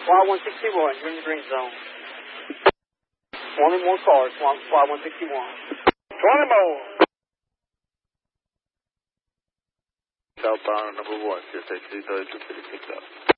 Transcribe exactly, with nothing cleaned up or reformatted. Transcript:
Squad one sixty-one, you're in the green zone. twenty more cars, Squad one sixty-one. twenty more. Southbound number one, just take three thirty-two fifty-six up.